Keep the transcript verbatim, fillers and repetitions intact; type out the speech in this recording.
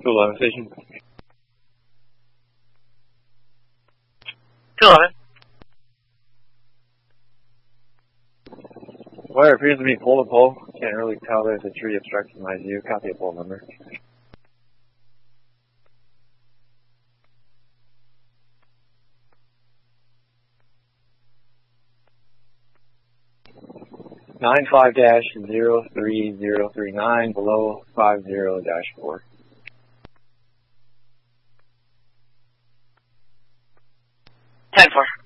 two eleven station. two eleven. Wire appears to be pole to pole. Can't really tell there's a tree obstructing my view. Copy a pole number. Nine five dash zero three zero three nine below five zero dash four. Ten four.